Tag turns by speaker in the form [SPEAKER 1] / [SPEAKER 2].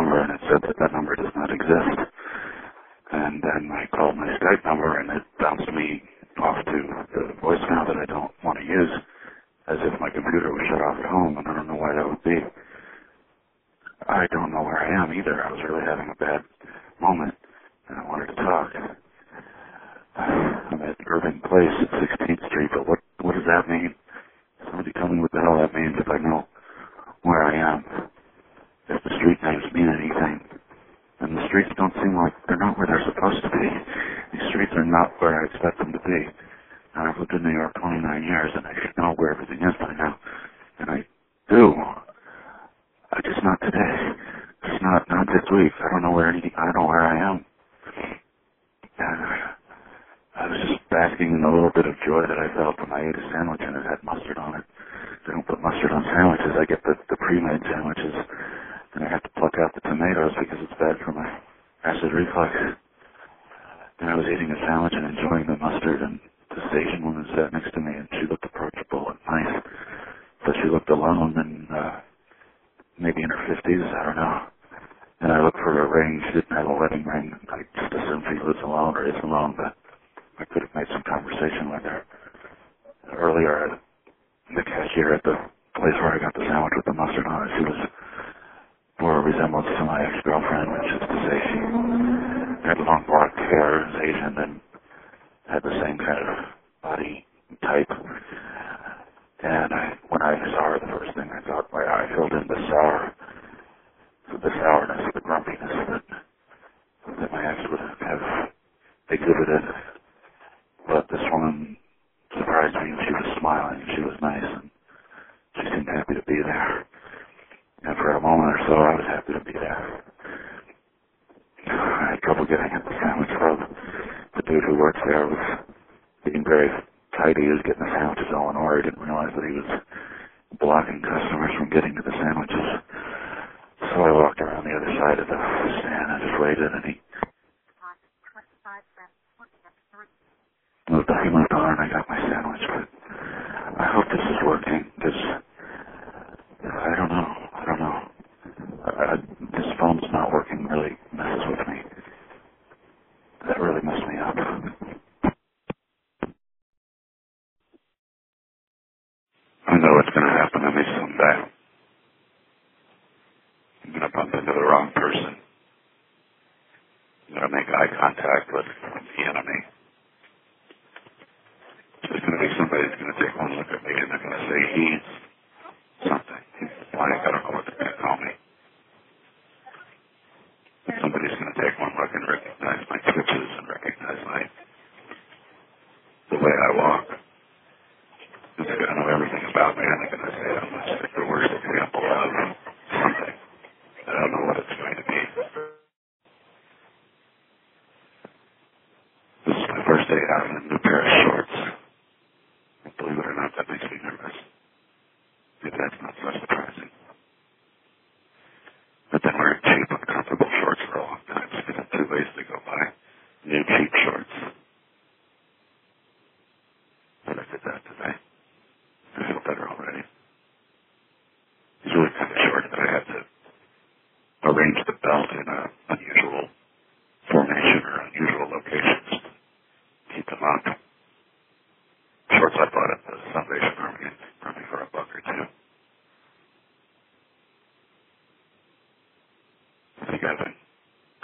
[SPEAKER 1] number, and it said that that number does not exist. And then I called my Skype number, and it bounced me off to the voicemail that I don't want to use, as if my computer was shut off at home, and I don't know why that would be. I don't know where I am either. I was really having a bad moment, and I wanted to talk. I'm at Irving Place at 16th Street, but what does that mean? Somebody tell me what the hell that means if I know where I am. If the street names mean anything. And the streets don't seem like they're not where they're supposed to be. These streets are not where I expect them to be. And I've lived in New York 29 years, and I should know where everything is by now. And I do. Just not today. Just not this week. I don't know where anything. I don't know where I am. And I was just basking in a little bit of joy that I felt when I ate a sandwich and it had mustard on it. They don't put mustard on sandwiches. I get the pre-made sandwiches, and I have to pluck out the tomatoes because it's bad for my acid reflux. And I was eating a sandwich and enjoying the mustard, and the station woman sat next to me, and she looked approachable and nice, but she looked alone and maybe in her 50s, I don't know. And I looked for a ring. She didn't have a wedding ring. I just assumed she lives alone or is alone, but I could have made some conversation with her. Earlier, the cashier at the place where I got the sandwich with the mustard on it, she was bore a resemblance to my ex-girlfriend, which is to say she had long black hair, was Asian, and had the same kind of body type. And when I saw her, the first thing I thought, my eye filled in the sourness, the grumpiness that my ex would have exhibited. But this woman surprised me, and she was smiling, and she was nice, and she seemed happy to be there. And for a moment or so, I was happy to be there. I had trouble getting at the sandwich club. The dude who works there was being very tidy. He was getting the sandwiches all in order. He didn't realize that he was blocking customers from getting to the sandwiches. So I walked around the other side of the stand and just waited, and he moved on, and I got my sandwich. But I hope this is working, because I don't know. This phone's not working, really messes with me. That really messed me up. I know it's going to happen to me someday. I'm going to bump into the wrong person. I'm going to make eye contact with the enemy. There's going to be somebody who's going to take one look at me and they're going to say, he's something. He's blank. I don't know what they're going to call me. But somebody's going to take one look and recognize my twitches and recognize the way I walk. And they're going to know everything about me, and they're going to say I'm just the worst example of something. I don't know what it's going to be. This is my first day out in a new pair of shorts. Believe it or not, that makes me nervous. Maybe that's not so surprising. I've been wearing cheap, uncomfortable shorts for a long time. It's been 2 ways to go by. New cheap shorts. But I did that today. I feel better already. It's really kind of short that I had to arrange the belt in an unusual formation or unusual locations to keep them up. Shorts I bought at the Salvation Army for $1 or $2. I think I've been